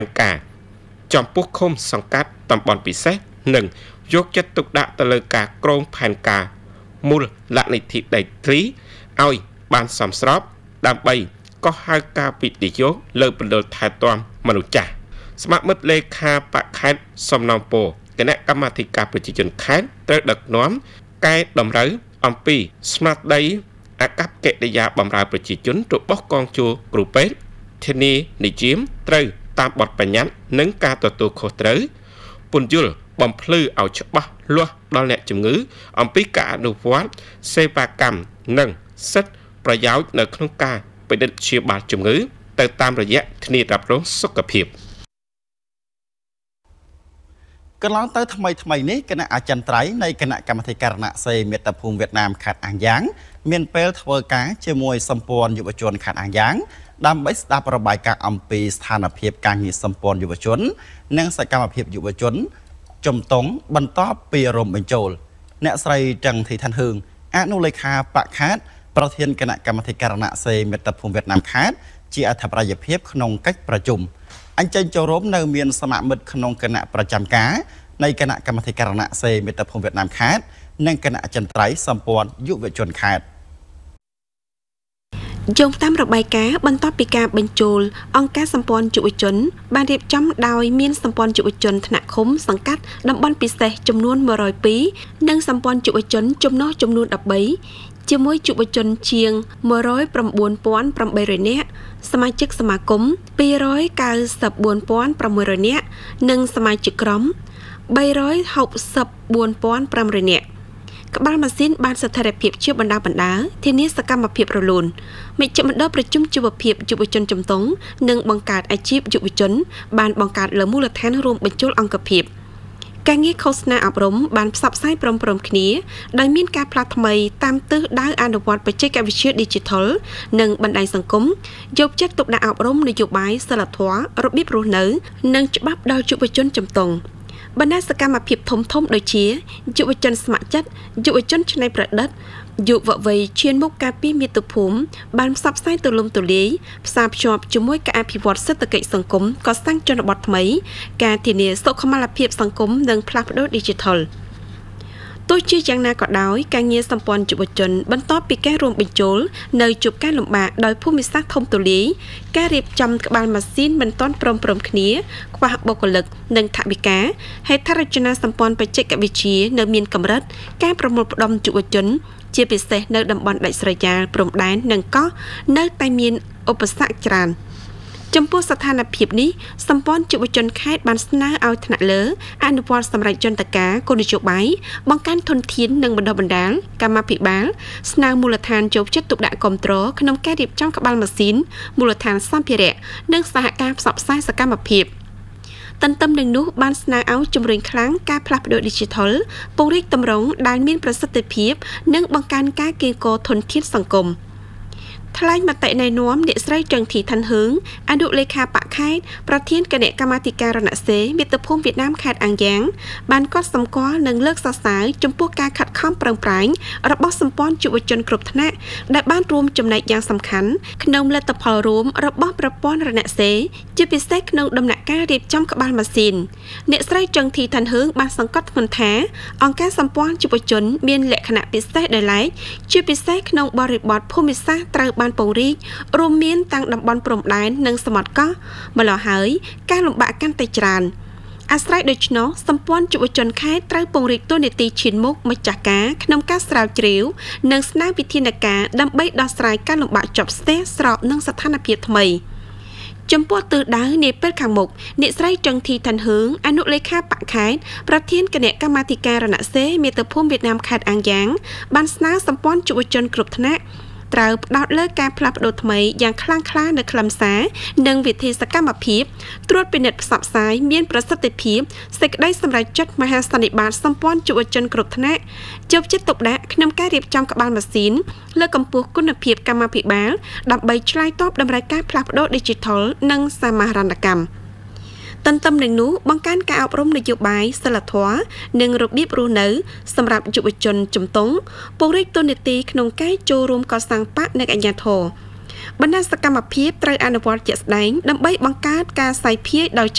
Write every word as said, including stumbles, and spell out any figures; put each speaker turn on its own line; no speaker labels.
ការចំពោះឃុំសង្កាត់តំបន់ពិសេសនិងយកចិត្តទុកដាក់ទៅលើការក្រងផែនការមូលលនិធិដីធ្លីឲ្យបានសមស្របដើម្បីកោះហៅការវិនិយោគលើបណ្ដុលថែទាំមនុស្សចាស់ស្ម័គ្រមិត្តលេខាបកខេត្តសំណងពរគណៈកម្មាធិការប្រជាជនខេត្តត្រូវដឹកនាំកែតម្រូវអំពីស្មារតីអកប្បកិរិយាបម្រើប្រជាជនរបស់កងជួរគ្រូពេទ្យធានានិយាមត្រូវតាមបទបញ្ញត្តិនិងការទទួលខុសត្រូវពន្យល់បំភ្លឺឲ្យច្បាស់លាស់ដល់អ្នកជំងឺអំពីការអនុវត្តសេវាកម្មនិងសិទ្ធិប្រយោជន៍នៅក្នុងការពិនិត្យព្យាបាលជំងឺទៅតាមរយៈធានារ៉ាប់រងសុខភាព
កន្លងទៅថ្មីថ្មីនេះគណៈអចិន្ត្រៃយ៍នៃគណៈកម្មាធិការរណសេរីមាតុភូមិវៀតណាមខេត្តអាំងយ៉ាងមានពេលធ្វើការជាមួយសម្ព័ន្ធយុវជនខេត្តអាំងយ៉ាងដើម្បីស្ដាប់របាយការណ៍អំពីស្ថានភាពការងារសម្ព័ន្ធយុវជននិងសកម្មភាពយុវជនជំទង់បន្តពីរំបញ្ចូលអ្នកស្រីចឹងធីឋានហឿងអនុលេខាបកខេត្តប្រធានគណៈកម្មាធិការរណសេរីមាតុភូមិវៀតណាមខេត្តជាអធិបតីភាពក្នុងកិច្ចប្រជុំអញ្ជើញចូលរួមនៅមានសមាមិត្តក្នុងគណៈប្រចាំការនៃគណៈកម្មាធិការរណសេរីមាតុភូមិវៀតណាមខេត្តនិងគណៈអចិន្ត្រៃយ៍សម្ព័ន្ធយុវជនខេត្ត
យោងតាមរបាយការណ៍បន្ទាប់ពីការបញ្ចូលអង្គការសម្ព័ន្ធយុវជនបានរៀបចំដោយមានសម្ព័ន្ធយុវជនថ្នាក់ឃុំសង្កាត់តំបន់ពិសេសចំនួនmột không haiនិងសម្ព័ន្ធយុវជនចំណុះចំនួន13ជាមួយយុវជនជាងmột không chín tám trămនាក់សមាជិកសមាគមtwo nine four six hundredនាក់និងសមាជិកក្រុមthree six four five hundredនាក់ក្បាលម៉ាស៊ីនបានស្ថិរភាពជាបណ្ដាបណ្ដាធានាសកម្មភាពរលូនមជ្ឈមណ្ឌលប្រជុំជីវភាពយុវជនជំទង់និងបង្កើតអាជីពយុវជនបានបង្កើតលើមូលដ្ឋានរួមបញ្ចូលអង្គភាពការងារឃោសនាអប់រំបានផ្សព្វផ្សាយព្រមៗគ្នាដោយមានការផ្លាស់ថ្មីតាមទិសដៅអនុវត្តបច្ចេកវិទ្យា Digital និងបណ្ដាញសង្គមយកចិត្តទុកដាក់អប់រំនយោបាយសីលធម៌របៀបរស់នៅនិងច្បាប់ដល់យុវជនជំទង់បណ្ដាសកម្មភាពធំធំដូចជាយុវជនស្ម័គ្រចិត្តយុវជនច្នៃប្រឌិតយុវវ័យឈានមុខការពីមាតុភូមិបានផ្សព្វផ្សាយទូលំទូលាយផ្សារភ្ជាប់ជាមួយការអភិវឌ្ឍសេដ្ឋកិច្ចសង្គមកសាងជនបទថ្មីការធានាសុខុមាលភាពសង្គមនិងផ្លាស់ប្ដូរ Digital ទោះជាយ៉ាងណាក៏ដោយការងារសម្ព័ន្ធយុវជនបន្ទាប់ពីការរួមបញ្ចូលនៅជួបការលំបាកដោយភូមិសាស្ត្រធំទូលាយការរៀបចំក្បាលម៉ាស៊ីនមិនទាន់ព្រមព្រំគ្នាខ្វះបុគ្គលិកនិងថវិកាហេដ្ឋារចនាសម្ព័ន្ធបច្ចេកវិទ្យានៅមានកម្រិតការប្រមូលផ្ដុំយុវជនជាពិសេសនៅតំបន់ដាច់ស្រយាលព្រំដែននិងកោះនៅតែមានឧបសគ្គច្រើនចំពោះស្ថានភាពនេះសម្ព័ន្ធយុវជនខេត្តបានស្នើឲ្យថ្នាក់លើអនុវត្តសម្រាប់យន្តការគោលនយោបាយបង្កើនធនធាននិងបណ្ដុះបណ្ដាលកម្មាភិបាលស្នើមូលដ្ឋានយកចិត្តទុកដាក់គាំទ្រក្នុងការរៀបចំក្បាលម៉ាស៊ីនមូលដ្ឋានសម្ភារៈនិងសហការផ្សព្វផ្សាយសកម្មភាពទន្ទឹមនឹងនោះបានស្នើឲ្យជំរុញខ្លាំងការផ្លាស់ប្ដូរ Digital ពង្រីកទម្រង់ដែលមានប្រសិទ្ធភាពនិងបង្កើនការកៀងគរធនធានសង្គមថ្លែងមតិណែនាំអ្នកស្រីចឹងធីឋានហឿងអនុលេខាបកខេត្តប្រធានគណៈកម្មាធិការរណសេរីមាតុភូមិវៀតណាមខេត្តអាំងយ៉ាងបានកត់សម្គាល់និងលើកសរសើរចំពោះការខិតខំប្រឹងប្រែងរបស់សម្ព័ន្ធយុវជនគ្រប់ថ្នាក់ដែលបានរួមចំណែកយ៉ាងសំខាន់ក្នុងលទ្ធផលរួមរបស់ប្រព័ន្ធរណសេរីជាពិសេសក្នុងដំណាក់កាលរៀបចំក្បាលម៉ាស៊ីនអ្នកស្រីចឹងធីឋានហឿងបានសង្កត់ធ្ងន់ថាអង្គការសម្ព័ន្ធយុវជនមានលក្ខណៈពិសេសដោយឡែកជាពិសេសក្នុងបរិបទភូមិសាស្ត្រត្រូវបានពង្រីករួមមានទាំងតំបន់ព្រំដែននិងសមុទ្រកោះម្ល៉េះហើយការលំបាកកាន់តែច្រើនអាស្រ័យដូច្នោះសម្ព័ន្ធយុវជនខេត្តត្រូវពង្រីកតួនាទីឈានមុខម្ចាស់ការក្នុងការស្រាវជ្រាវនិងស្នើវិធានការដើម្បីដោះស្រាយការលំបាកជាប់ស្ទះស្របនឹងស្ថានភាពថ្មីចំពោះទិសដៅនាពេលខាងមុខអ្នកស្រីចឹងធីឋានហឿងអនុលេខាបកខេត្តប្រធានគណៈកម្មាធិការរណសេរីមាតុភូមិវៀតណាមខេត្តអាំងយ៉ាងបានស្នើសម្ព័ន្ធយុវជនគ្រប់ថ្នាក់ត្រូវផ្ដោតលើការផ្លាស់ប្ដូរថ្មីយ៉ាងខ្លាំងក្លានៅខ្លឹមសារនិងវិធីសកម្មភាពត្រួតពិនិត្យផ្សព្វផ្សាយមានប្រសិទ្ធភាពសេចក្តីសម្រេចចិត្តមហាសន្និបាតសម្ព័ន្ធយុវជនគ្រប់ថ្នាក់យកចិត្តទុកដាក់ក្នុងការរៀបចំក្បាលម៉ាស៊ីនលើកកម្ពស់គុណភាពកម្មាភិបាលដើម្បីឆ្លើយតបតម្រូវការផ្លាស់ប្ដូរ Digital និងសមាហរណកម្មទន្ទឹមនឹងនោះបង្កើនការអប់រំនយោបាយសីលធម៌និងរបៀបរស់នៅសម្រាប់យុវជនជំទង់ពង្រីកតួនាទីក្នុងការចូលរួមកសាងបកនិងអាជ្ញាធរបណ្ដាសកម្មភាពត្រូវអនុវត្តជាក់ស្ដែងដើម្បីបង្កើតការសាយភាយដោយ